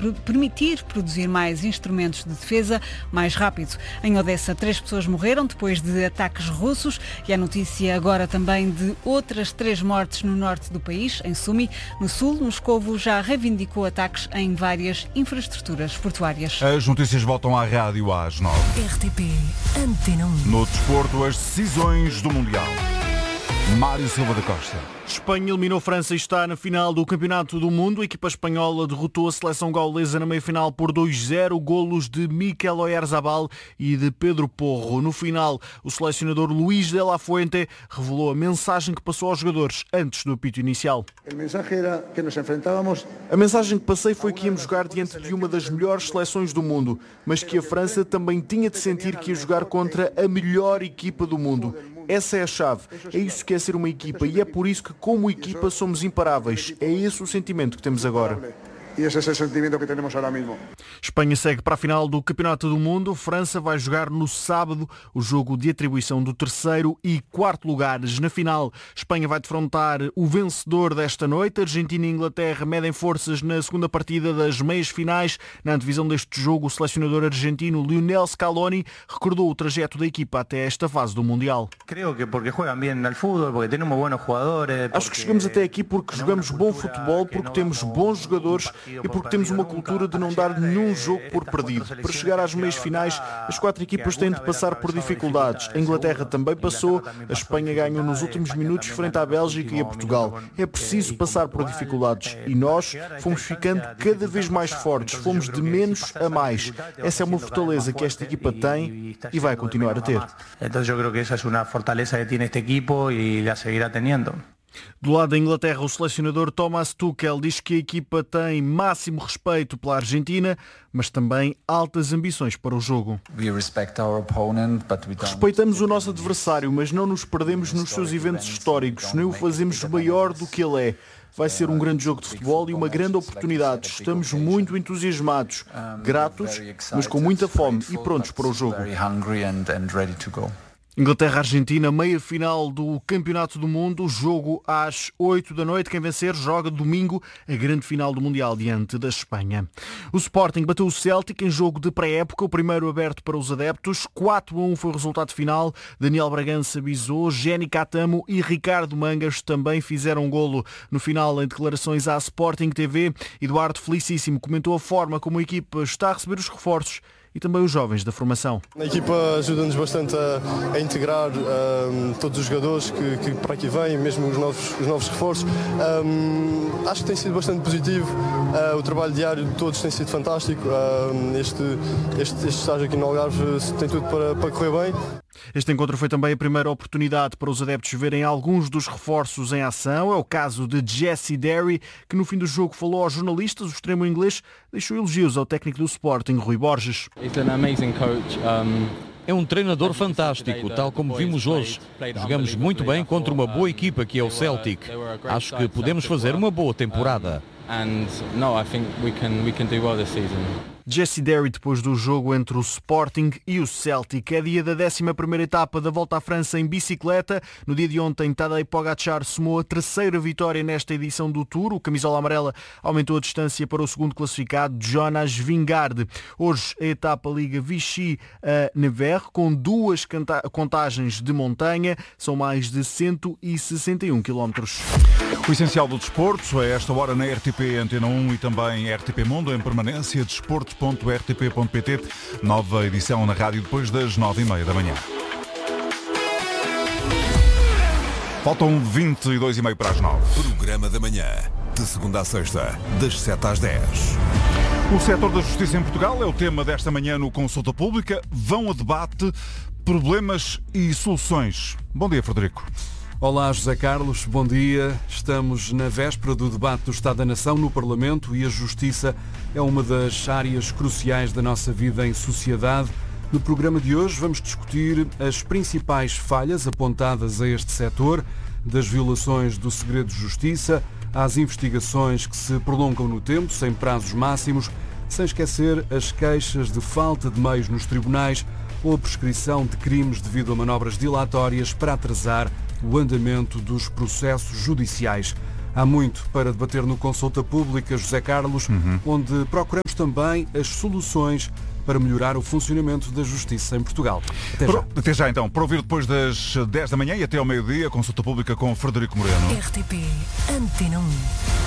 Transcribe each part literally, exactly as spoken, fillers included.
permitir produzir mais instrumentos de defesa mais rápido. Em Odessa, três pessoas morreram depois de ataques russos e a notícia agora também de outras três mortes no norte do país, em Sumi. No sul, Moscovo já reivindicou ataques em várias infraestruturas portuárias. As notícias voltam à rádio às nove. R T P Antena um. No desporto, as decisões do Mundial. Mário Silva da Costa. Espanha eliminou França e está na final do Campeonato do Mundo. A equipa espanhola derrotou a seleção gaulesa na meia-final por dois a zero, golos de Mikel Oyarzabal e de Pedro Porro. No final, o selecionador Luís de la Fuente revelou a mensagem que passou aos jogadores antes do apito inicial. A mensagem que passei foi que íamos jogar diante de uma das melhores seleções do mundo, mas que a França também tinha de sentir que ia jogar contra a melhor equipa do mundo. Essa é a chave. É isso que é ser uma equipa e é por isso que, como equipa, somos imparáveis. É esse o sentimento que temos agora. E esse é o sentimento que temos agora mesmo. Espanha segue para a final do Campeonato do Mundo. França vai jogar no sábado o jogo de atribuição do terceiro e quarto lugares. Na final, Espanha vai defrontar o vencedor desta noite. Argentina e Inglaterra medem forças na segunda partida das meias finais. Na antevisão deste jogo, o selecionador argentino Lionel Scaloni recordou o trajeto da equipa até esta fase do Mundial. Acho que chegamos até aqui porque jogamos bom futebol, porque temos bons jogadores e porque temos uma cultura de não dar nenhum jogo por perdido. Para chegar às meias finais, as quatro equipas têm de passar por dificuldades. A Inglaterra também passou, a Espanha ganhou nos últimos minutos frente à Bélgica e a Portugal. É preciso passar por dificuldades e nós fomos ficando cada vez mais fortes, fomos de menos a mais. Essa é uma fortaleza que esta equipa tem e vai continuar a ter. Então eu creo que essa é uma fortaleza que tem este equipo e a seguirá teniendo. Do lado da Inglaterra, o selecionador Thomas Tuchel diz que a equipa tem máximo respeito pela Argentina, mas também altas ambições para o jogo. Respeitamos o nosso adversário, mas não nos perdemos nos seus eventos históricos, nem o fazemos maior do que ele é. Vai ser um grande jogo de futebol e uma grande oportunidade. Estamos muito entusiasmados, gratos, mas com muita fome e prontos para o jogo. Inglaterra-Argentina, meia-final do Campeonato do Mundo, jogo às oito da noite. Quem vencer joga domingo a grande final do Mundial diante da Espanha. O Sporting bateu o Celtic em jogo de pré-época, o primeiro aberto para os adeptos. quatro a um foi o resultado final. Daniel Bragança bisou, Jenny Catamo e Ricardo Mangas também fizeram um golo. No final, em declarações à Sporting T V, Eduardo Felicíssimo comentou a forma como a equipa está a receber os reforços e também os jovens da formação. A equipa ajuda-nos bastante a, a integrar um, todos os jogadores que, que para aqui vêm, mesmo os novos, os novos reforços. Um, acho que tem sido bastante positivo, uh, o trabalho diário de todos tem sido fantástico. Uh, este, este, este estágio aqui no Algarve tem tudo para, para correr bem. Este encontro foi também a primeira oportunidade para os adeptos verem alguns dos reforços em ação. É o caso de Jesse Derry, que no fim do jogo falou aos jornalistas. O extremo inglês deixou elogios ao técnico do Sporting, Rui Borges. É um treinador fantástico, tal como vimos hoje. Jogamos muito bem contra uma boa equipa que é o Celtic. Acho que podemos fazer uma boa temporada. Jesse Derry depois do jogo entre o Sporting e o Celtic. É dia da décima primeira etapa da Volta à França em bicicleta. No dia de ontem, Tadej Pogačar somou a terceira vitória nesta edição do Tour. O camisola amarela aumentou a distância para o segundo classificado, Jonas Vingegaard. Hoje a etapa liga Vichy a Nevers com duas contagens de montanha. São mais de cento e sessenta e um quilómetros. O essencial do desporto é esta hora na R T P Antena um e também R T P Mundo em permanência, desporto ponto r t p ponto p t. Nova edição na rádio depois das nove e meia da manhã. Faltam vinte e dois e meio para as nove. Programa da manhã, de segunda a sexta, das sete às dez. O setor da justiça em Portugal é o tema desta manhã no Consulta Pública. Vão a debate, problemas e soluções. Bom dia, Frederico. Olá, José Carlos, bom dia. Estamos na véspera do debate do Estado da Nação no Parlamento e a justiça é uma das áreas cruciais da nossa vida em sociedade. No programa de hoje vamos discutir as principais falhas apontadas a este setor, das violações do segredo de justiça às investigações que se prolongam no tempo, sem prazos máximos, sem esquecer as queixas de falta de meios nos tribunais ou a prescrição de crimes devido a manobras dilatórias para atrasar o andamento dos processos judiciais. Há muito para debater no Consulta Pública, José Carlos, uhum. onde procuramos também as soluções para melhorar o funcionamento da Justiça em Portugal. Até já. Até já então, para ouvir depois das dez da manhã e até ao meio-dia, Consulta Pública com Frederico Moreno. R T P Antena um.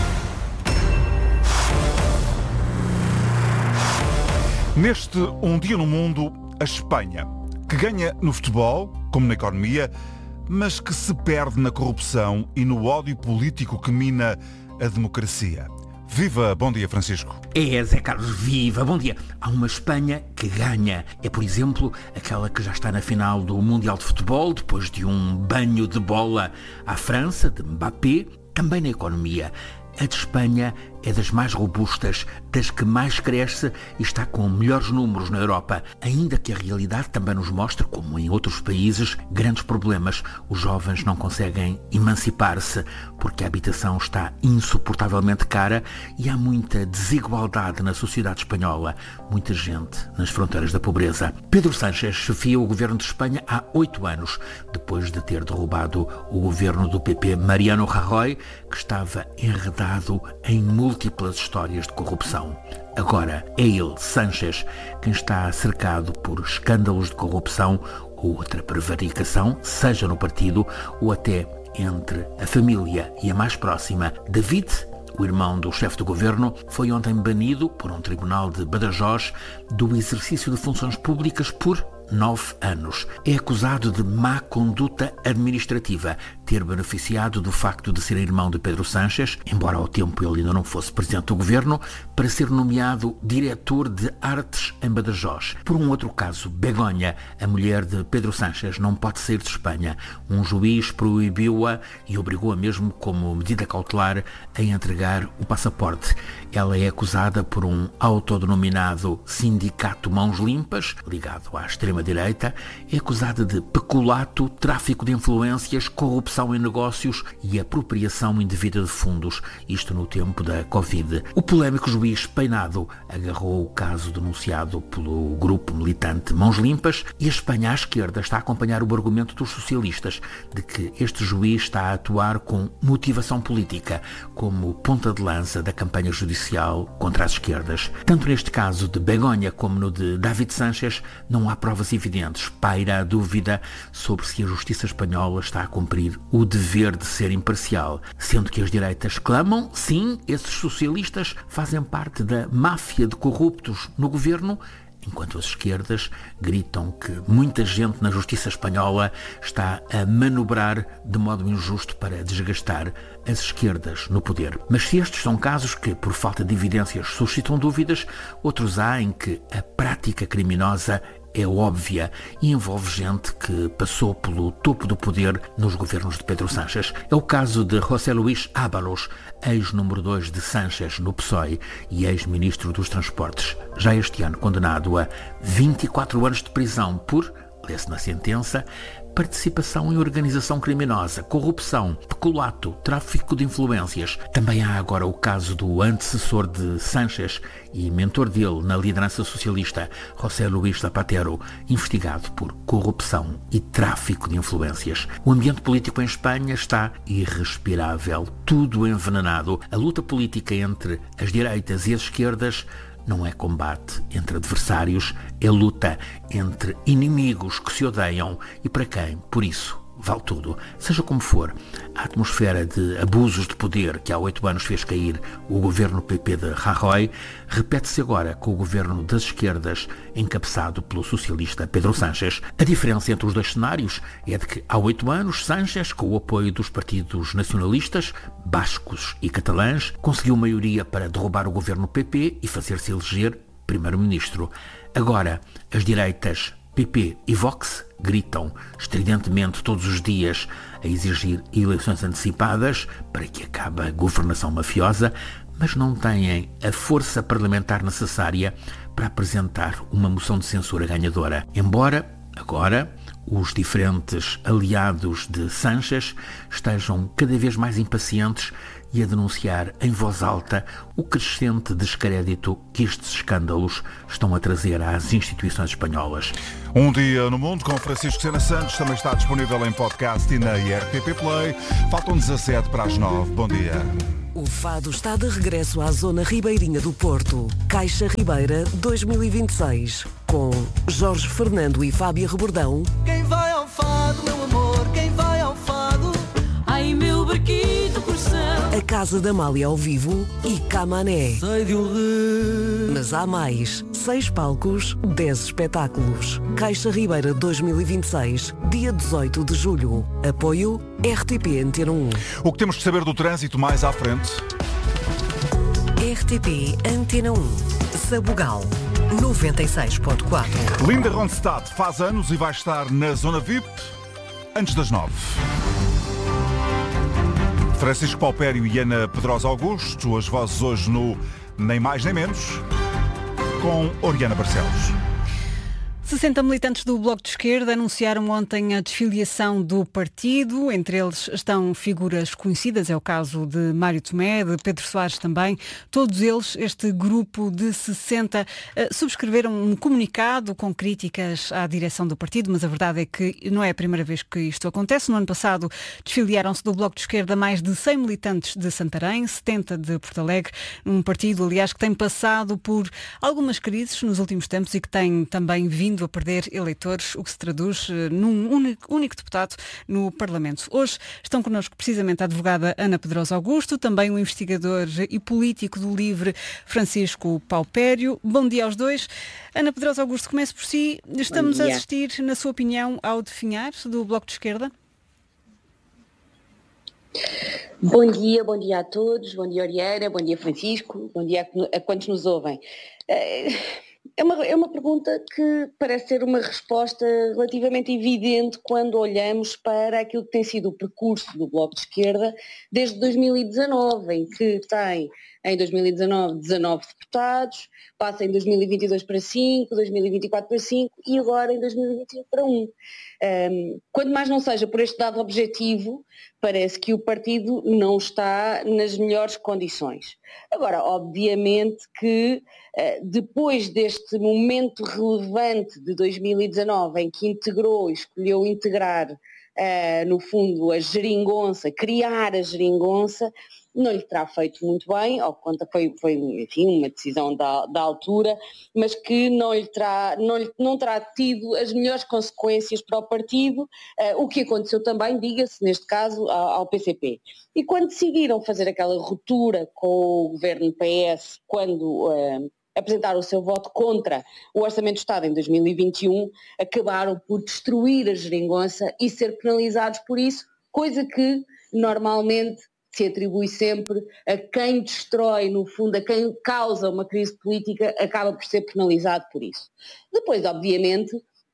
Neste Um Dia no Mundo, a Espanha, que ganha no futebol, como na economia, mas que se perde na corrupção e no ódio político que mina a democracia. Viva! Bom dia, Francisco. É, Zé Carlos, viva! Bom dia! Há uma Espanha que ganha. É, por exemplo, aquela que já está na final do Mundial de Futebol, depois de um banho de bola à França, de Mbappé. Também na economia. A de Espanha é das mais robustas, das que mais cresce e está com melhores números na Europa, ainda que a realidade também nos mostra, como em outros países, grandes problemas. Os jovens não conseguem emancipar-se porque a habitação está insuportavelmente cara e há muita desigualdade na sociedade espanhola, muita gente nas fronteiras da pobreza. Pedro Sánchez chefia o governo de Espanha há oito anos, depois de ter derrubado o governo do P P Mariano Rajoy, que estava enredado em múltiplas histórias de corrupção. Agora é ele, Sánchez, quem está cercado por escândalos de corrupção ou outra prevaricação, seja no partido ou até entre a família e a mais próxima. David, o irmão do chefe do governo, foi ontem banido por um tribunal de Badajoz do exercício de funções públicas por nove anos. É acusado de má conduta administrativa, ter beneficiado do facto de ser irmão de Pedro Sánchez, embora ao tempo ele ainda não fosse presidente do governo, para ser nomeado diretor de artes em Badajoz. Por um outro caso, Begonha, a mulher de Pedro Sánchez, não pode sair de Espanha. Um juiz proibiu-a e obrigou-a mesmo, como medida cautelar, a entregar o passaporte. Ela é acusada por um autodenominado Sindicato Mãos Limpas, ligado à extrema-direita, é acusada de peculato, tráfico de influências, corrupção em negócios e apropriação indevida de fundos, isto no tempo da Covid. O polémico juiz Peinado agarrou o caso denunciado pelo grupo militante Mãos Limpas e a Espanha à esquerda está a acompanhar o argumento dos socialistas de que este juiz está a atuar com motivação política, como ponta de lança da campanha judicial contra as esquerdas. Tanto neste caso de Begonha como no de David Sánchez não há provas evidentes. Paira a dúvida sobre se a justiça espanhola está a cumprir o dever de ser imparcial, sendo que as direitas clamam, sim, esses socialistas fazem parte da máfia de corruptos no governo, enquanto as esquerdas gritam que muita gente na justiça espanhola está a manobrar de modo injusto para desgastar as esquerdas no poder. Mas se estes são casos que, por falta de evidências, suscitam dúvidas, outros há em que a prática criminosa é óbvia e envolve gente que passou pelo topo do poder nos governos de Pedro Sánchez. É o caso de José Luís Ábalos, ex-número dois de Sánchez no P S O E e ex-ministro dos Transportes, já este ano condenado a vinte e quatro anos de prisão por, lê-se na sentença, participação em organização criminosa, corrupção, peculato, tráfico de influências. Também há agora o caso do antecessor de Sánchez e mentor dele na liderança socialista, José Luís Zapatero, investigado por corrupção e tráfico de influências. O ambiente político em Espanha está irrespirável, tudo envenenado. A luta política entre as direitas e as esquerdas não é combate entre adversários, é luta entre inimigos que se odeiam e para quem, por isso, vale tudo. Seja como for, a atmosfera de abusos de poder que há oito anos fez cair o governo P P de Rajoy repete-se agora com o governo das esquerdas encabeçado pelo socialista Pedro Sánchez. A diferença entre os dois cenários é de que há oito anos Sánchez, com o apoio dos partidos nacionalistas, bascos e catalãs, conseguiu maioria para derrubar o governo P P e fazer-se eleger primeiro-ministro. Agora, as direitas P P e Vox gritam estridentemente todos os dias a exigir eleições antecipadas para que acabe a governação mafiosa, mas não têm a força parlamentar necessária para apresentar uma moção de censura ganhadora. Embora, agora, os diferentes aliados de Sánchez estejam cada vez mais impacientes e a denunciar em voz alta o crescente descrédito que estes escândalos estão a trazer às instituições espanholas. Um Dia no Mundo com Francisco Sena Santos também está disponível em podcast e na R T P Play. Faltam dezassete para as nove. Bom dia. O Fado está de regresso à zona ribeirinha do Porto. Caixa Ribeira dois mil e vinte e seis. Com Jorge Fernando e Fábia Rebordão. Quem vai ao Fado, meu amor, quem vai ao Fado? Ai, meu barquito coração. A Casa da Amália ao vivo e Camané. Sei de um rio. Mas há mais. Seis palcos, dez espetáculos. Caixa Ribeira dois mil e vinte e seis, dia dezoito de julho. Apoio R T P Antena um. O que temos que saber do trânsito mais à frente? R T P Antena um. Sabugal. noventa e seis ponto quatro. Linda Ronstadt faz anos e vai estar na Zona V I P antes das nove. Francisco Paupério e Ana Pedrosa Augusto, as vozes hoje no Nem Mais Nem Menos, com Oriana Barcelos. sessenta militantes do Bloco de Esquerda anunciaram ontem a desfiliação do partido. Entre eles estão figuras conhecidas, é o caso de Mário Tomé, de Pedro Soares também. Todos eles, este grupo de sessenta, subscreveram um comunicado com críticas à direção do partido, mas a verdade é que não é a primeira vez que isto acontece. No ano passado desfiliaram-se do Bloco de Esquerda mais de cem militantes de Santarém, setenta de Porto Alegre, um partido, aliás, que tem passado por algumas crises nos últimos tempos e que tem também vindo a perder eleitores, o que se traduz num único, único deputado no Parlamento. Hoje estão connosco precisamente a advogada Ana Pedrosa Augusto, também o investigador e político do LIVRE Francisco Paupério. Bom dia aos dois. Ana Pedrosa Augusto, comece por si. Estamos a assistir, na sua opinião, ao definhar do Bloco de Esquerda? Bom dia, bom dia a todos, bom dia Oriana, bom dia Francisco, bom dia a quantos nos ouvem. É uma, é uma pergunta que parece ser uma resposta relativamente evidente quando olhamos para aquilo que tem sido o percurso do Bloco de Esquerda desde dois mil e dezanove, em que tem em dois mil e dezanove dezanove deputados, passa em dois mil e vinte e dois para cinco, dois mil e vinte e quatro para cinco e agora em dois mil e vinte e cinco para um. Um, quando mais não seja por este dado objetivo, parece que o partido não está nas melhores condições. Agora, obviamente que uh, depois deste momento relevante de dois mil e dezanove, em que integrou, escolheu integrar, uh, no fundo, a geringonça, criar a geringonça, não lhe terá feito muito bem, ao conta foi, foi enfim, uma decisão da, da altura, mas que não, lhe terá, não, lhe, não terá tido as melhores consequências para o partido, uh, o que aconteceu também, diga-se, neste caso, ao, ao P C P. E quando decidiram fazer aquela ruptura com o governo P S, quando uh, apresentaram o seu voto contra o Orçamento do Estado em dois mil e vinte e um, acabaram por destruir a geringonça e ser penalizados por isso, coisa que normalmente se atribui sempre a quem destrói, no fundo, a quem causa uma crise política, acaba por ser penalizado por isso. Depois, obviamente,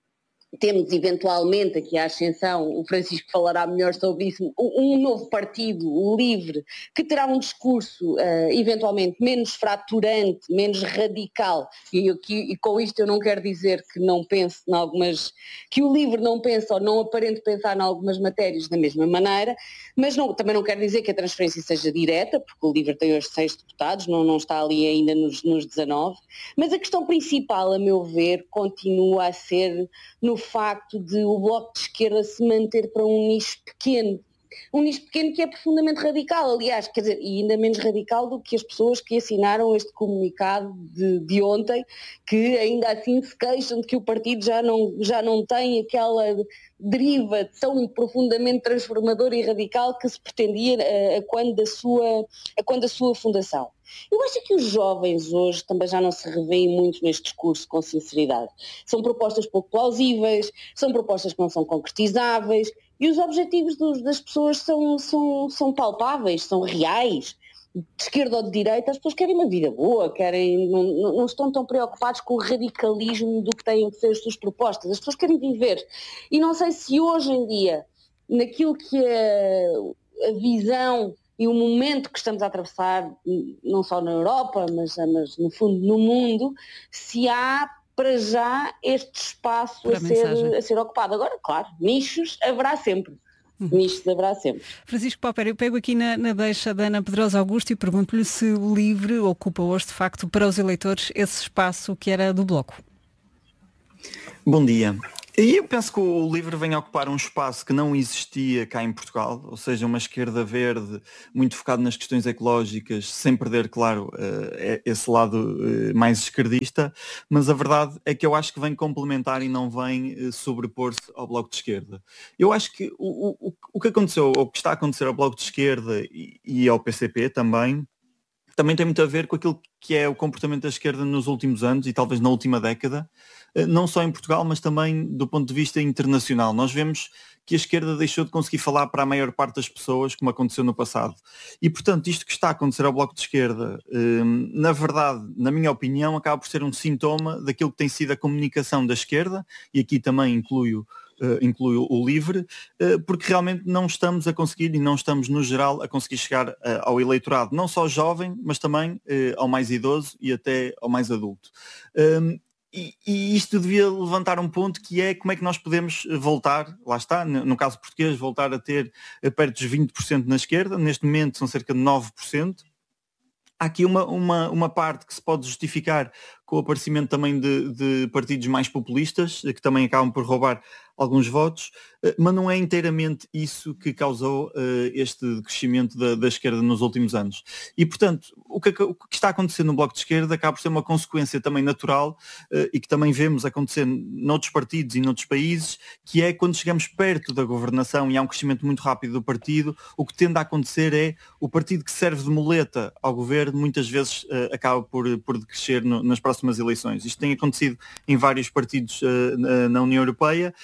temos eventualmente aqui a ascensão, o Francisco falará melhor sobre isso, um novo partido, o LIVRE, que terá um discurso uh, eventualmente menos fraturante, menos radical, e, aqui, e com isto eu não quero dizer que não pense em algumas, que o LIVRE não pensa ou não aparente pensar em algumas matérias da mesma maneira, mas não, também não quero dizer que a transferência seja direta, porque o LIVRE tem hoje seis deputados, não, não está ali ainda nos, nos dezanove, mas a questão principal, a meu ver, continua a ser no facto de o Bloco de Esquerda se manter para um nicho pequeno. Um nicho pequeno que é profundamente radical, aliás, quer dizer, e ainda menos radical do que as pessoas que assinaram este comunicado de, de ontem, que ainda assim se queixam de que o partido já não, já não tem aquela deriva tão profundamente transformadora e radical que se pretendia a, a, quando, da sua, a quando da sua fundação. Eu acho que os jovens hoje também já não se revêem muito neste discurso com sinceridade. São propostas pouco plausíveis, são propostas que não são concretizáveis e os objetivos dos, das pessoas são, são, são palpáveis, são reais. De esquerda ou de direita, as pessoas querem uma vida boa, querem, não, não estão tão preocupados com o radicalismo do que têm que ser as suas propostas. As pessoas querem viver. E não sei se hoje em dia, naquilo que é a visão e o momento que estamos a atravessar, não só na Europa, mas, mas no fundo no mundo, se há para já este espaço a ser, a ser ocupado. Agora, claro, nichos haverá sempre. Nisto haverá sempre. Francisco Paupério, eu pego aqui na, na deixa da Ana Pedrosa Augusto e pergunto-lhe se o LIVRE ocupa hoje, de facto, para os eleitores, esse espaço que era do Bloco. Bom dia. E eu penso que o LIVRE vem ocupar um espaço que não existia cá em Portugal, ou seja, uma esquerda verde, muito focada nas questões ecológicas, sem perder, claro, esse lado mais esquerdista, mas a verdade é que eu acho que vem complementar e não vem sobrepor-se ao Bloco de Esquerda. Eu acho que o, o, o que aconteceu, ou o que está a acontecer ao Bloco de Esquerda e, e ao P C P também, também tem muito a ver com aquilo que é o comportamento da esquerda nos últimos anos e talvez na última década, não só em Portugal, mas também do ponto de vista internacional. Nós vemos que a esquerda deixou de conseguir falar para a maior parte das pessoas, como aconteceu no passado. E, portanto, isto que está a acontecer ao Bloco de Esquerda, na verdade, na minha opinião, acaba por ser um sintoma daquilo que tem sido a comunicação da esquerda, e aqui também incluo Uh, inclui o LIVRE, uh, porque realmente não estamos a conseguir, e não estamos no geral, a conseguir chegar uh, ao eleitorado, não só jovem, mas também uh, ao mais idoso e até ao mais adulto. Um, e, e isto devia levantar um ponto que é como é que nós podemos voltar, lá está, no, no caso português, voltar a ter uh, perto dos vinte por cento na esquerda, neste momento são cerca de nove por cento. Há aqui uma, uma, uma parte que se pode justificar com o aparecimento também de, de partidos mais populistas, que também acabam por roubar alguns votos, mas não é inteiramente isso que causou uh, este crescimento da, da esquerda nos últimos anos. E, portanto, o que, o que está acontecendo no Bloco de Esquerda acaba por ser uma consequência também natural uh, e que também vemos acontecer noutros partidos e noutros países, que é quando chegamos perto da governação e há um crescimento muito rápido do partido, o que tende a acontecer é o partido que serve de muleta ao governo muitas vezes uh, acaba por, por decrescer no, nas próximas eleições. Isto tem acontecido em vários partidos uh, na, na União Europeia.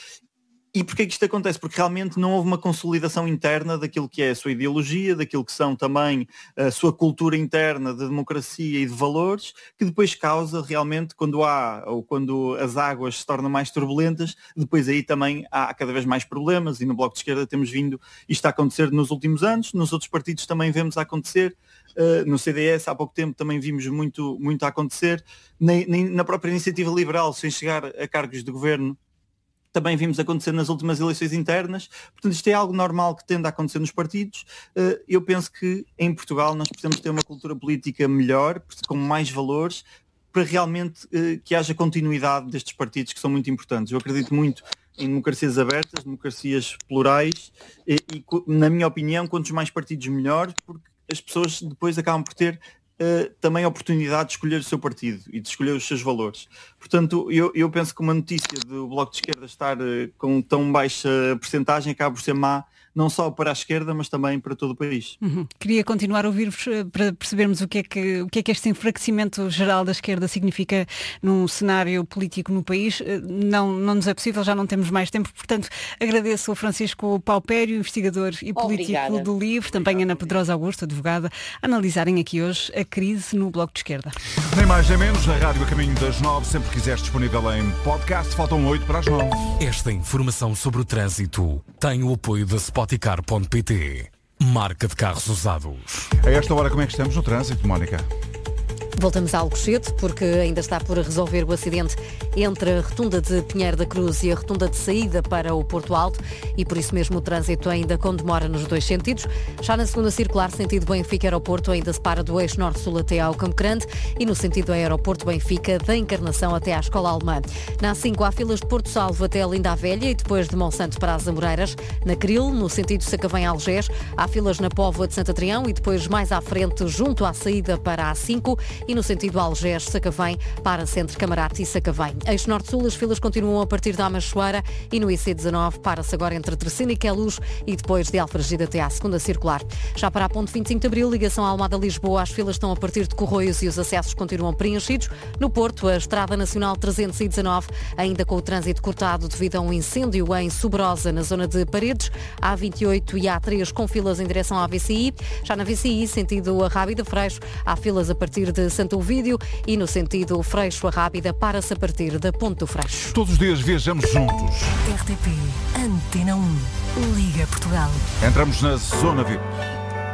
E porquê que isto acontece? Porque realmente não houve uma consolidação interna daquilo que é a sua ideologia, daquilo que são também a sua cultura interna de democracia e de valores, que depois causa realmente, quando há, ou quando as águas se tornam mais turbulentas, depois aí também há cada vez mais problemas, e no Bloco de Esquerda temos vindo isto a acontecer nos últimos anos, nos outros partidos também vemos a acontecer, uh, no C D S há pouco tempo também vimos muito, muito a acontecer, nem, nem na própria Iniciativa Liberal, sem chegar a cargos de governo, também vimos acontecer nas últimas eleições internas. Portanto, isto é algo normal que tende a acontecer nos partidos. Eu penso que em Portugal nós precisamos ter uma cultura política melhor, com mais valores, para realmente que haja continuidade destes partidos que são muito importantes. Eu acredito muito em democracias abertas, democracias plurais e, e na minha opinião, quantos mais partidos melhor, porque as pessoas depois acabam por ter Uh, também a oportunidade de escolher o seu partido e de escolher os seus valores. Portanto, eu, eu penso que uma notícia do Bloco de Esquerda estar uh, com tão baixa percentagem acaba por ser má, não só para a esquerda, mas também para todo o país. Uhum. Queria continuar a ouvir-vos para percebermos o que, é que, o que é que este enfraquecimento geral da esquerda significa num cenário político no país. Não, não nos é possível, já não temos mais tempo, portanto agradeço ao Francisco Paupério, investigador e político Obrigada. do LIVRE, também Ana Pedrosa Augusto, advogada, a analisarem aqui hoje a crise no Bloco de Esquerda. Nem mais nem menos, na rádio a caminho das nove, sempre que quiseres, disponível em podcast, faltam oito para as nove. Esta informação sobre o trânsito tem o apoio da Spoticar ponto pt, marca de carros usados. A esta hora como é que estamos no trânsito, Mónica? Voltamos a Alcochete, porque ainda está por resolver o acidente entre a rotunda de Pinheiro da Cruz e a rotunda de saída para o Porto Alto, e por isso mesmo o trânsito ainda com demora nos dois sentidos. Já na segunda circular, sentido Benfica-Aeroporto, ainda se para do eixo norte-sul até ao Campo Grande, e no sentido Aeroporto-Benfica, da Encarnação até à Escola Alemã. Na A cinco há filas de Porto Salvo até a Linda a Velha e depois de Monsanto para as Amoreiras. Na Cril, no sentido Sacavém-Algés, há filas na Póvoa de Santo Adrião e depois mais à frente, junto à saída para a A cinco, e no sentido Algés-Sacavém para Centro Camarate e Sacavém. Eixo Norte-Sul, as filas continuam a partir da Amachoeira, e no I C dezanove para-se agora entre Terceira e Queluz e depois de Alfragide até à segunda circular. Já para a ponte vinte e cinco de Abril, ligação à Almada-Lisboa, as filas estão a partir de Corroios e os acessos continuam preenchidos. No Porto, a Estrada Nacional trezentos e dezanove, ainda com o trânsito cortado devido a um incêndio em Subrosa, na zona de Paredes. A vinte e oito e A três com filas em direção à V C I. Já na V C I, sentido a Rábida Freixo, há filas a partir de Santo Ovídio, e no sentido Freixo a Rábida para-se a partir da Ponte do Freixo. Todos os dias viajamos juntos. R T P Antena um, Liga Portugal. Entramos na Zona V I P.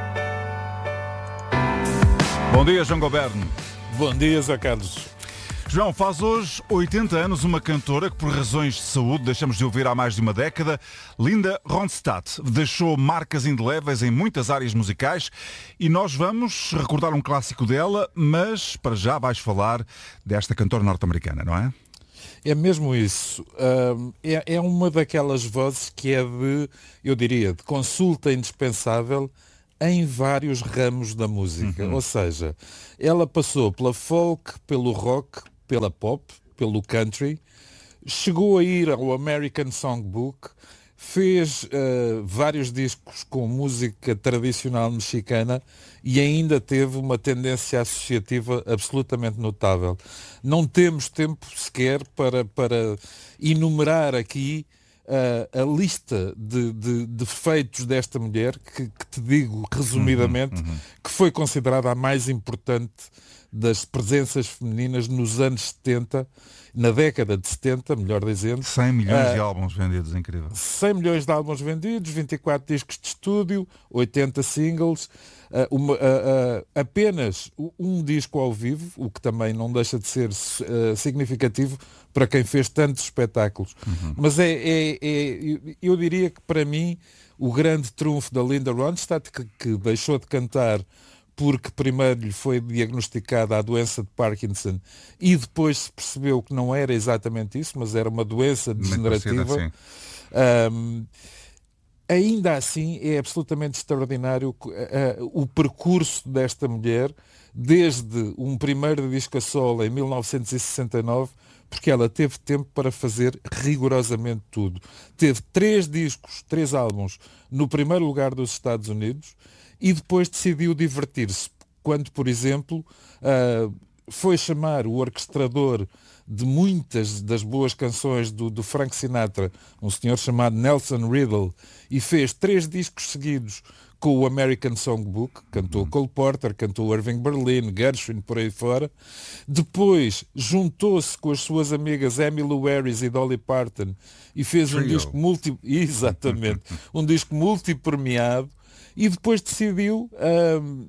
Bom dia, João Goberno. Bom dia, Zé Carlos. João, faz hoje oitenta anos uma cantora que por razões de saúde deixamos de ouvir há mais de uma década. Linda Ronstadt deixou marcas indeléveis em muitas áreas musicais e nós vamos recordar um clássico dela, mas para já vais falar desta cantora norte-americana, não é? É mesmo isso. Uh, é, é uma daquelas vozes que é de, eu diria, de consulta indispensável em vários ramos da música. Uhum. Ou seja, ela passou pela folk, pelo rock, pela pop, pelo country, chegou a ir ao American Songbook, fez uh, vários discos com música tradicional mexicana e ainda teve uma tendência associativa absolutamente notável. Não temos tempo sequer para, para enumerar aqui uh, a lista de, de, de feitos desta mulher, que, que te digo resumidamente, uhum, uhum. que foi considerada a mais importante das presenças femininas nos anos setenta, na década de setenta, melhor dizendo. cem milhões uh, de álbuns vendidos, incrível. cem milhões de álbuns vendidos, vinte e quatro discos de estúdio, oitenta singles, uh, uma, uh, uh, apenas um disco ao vivo, o que também não deixa de ser uh, significativo para quem fez tantos espetáculos. Uhum. Mas é, é, é, eu diria que para mim o grande trunfo da Linda Ronstadt, que, que deixou de cantar porque primeiro lhe foi diagnosticada a doença de Parkinson e depois se percebeu que não era exatamente isso, mas era uma doença degenerativa. Um, ainda assim é absolutamente extraordinário uh, uh, o percurso desta mulher, desde um primeiro disco a solo em mil novecentos e sessenta e nove, porque ela teve tempo para fazer rigorosamente tudo. Teve três discos, três álbuns no primeiro lugar dos Estados Unidos, e depois decidiu divertir-se, quando, por exemplo, uh, foi chamar o orquestrador de muitas das boas canções do, do Frank Sinatra, um senhor chamado Nelson Riddle, e fez três discos seguidos com o American Songbook, cantou uhum. Cole Porter, cantou Irving Berlin, Gershwin, por aí fora. Depois juntou-se com as suas amigas Emmylou Harris e Dolly Parton e fez Trio. um disco multi... Exatamente, um disco multi-premiado. E depois decidiu um,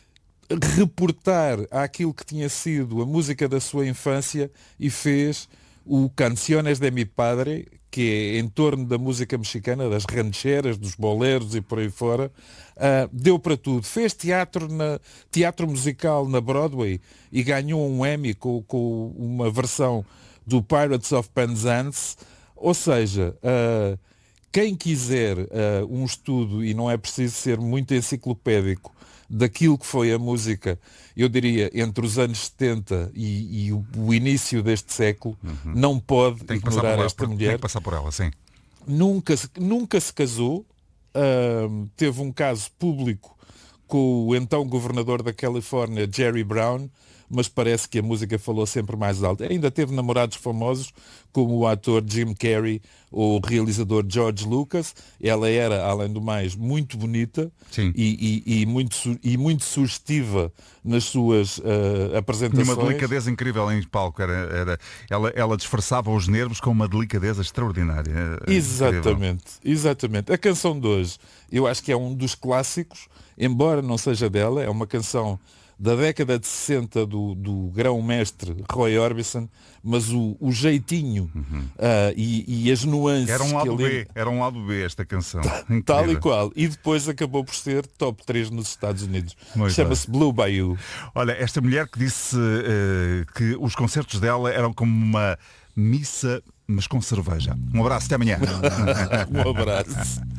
reportar àquilo que tinha sido a música da sua infância e fez o Canciones de mi Padre, que é em torno da música mexicana, das rancheras, dos boleros e por aí fora. Uh, deu para tudo. Fez teatro, na, teatro musical na Broadway e ganhou um Emmy com, com uma versão do Pirates of Penzance. Ou seja... Uh, Quem quiser uh, um estudo, e não é preciso ser muito enciclopédico, daquilo que foi a música, eu diria, entre os anos setenta e, e o, o início deste século, uhum. não pode tem ignorar ela, esta mulher. Tem que passar por ela, sim. Nunca, nunca se casou, uh, teve um caso público com o então governador da Califórnia, Jerry Brown, mas parece que a música falou sempre mais alto. Ainda teve namorados famosos, como o ator Jim Carrey ou o realizador George Lucas. Ela era, além do mais, muito bonita e, e, e, muito, e muito sugestiva nas suas uh, apresentações. E uma delicadeza incrível em palco. Era, era, ela, ela disfarçava os nervos com uma delicadeza extraordinária. Era exatamente, incrível. exatamente. A canção de hoje, eu acho que é um dos clássicos, embora não seja dela, é uma canção da década de sessenta do, do grão-mestre Roy Orbison, mas o, o jeitinho uhum. uh, e, e as nuances... Era um lado que ele... B, era um lado B esta canção. Tal e qual. E depois acabou por ser top três nos Estados Unidos. Muito Chama-se bem. Blue Bayou. Olha, esta mulher que disse uh, que os concertos dela eram como uma missa, mas com cerveja. Um abraço, até amanhã. Um abraço.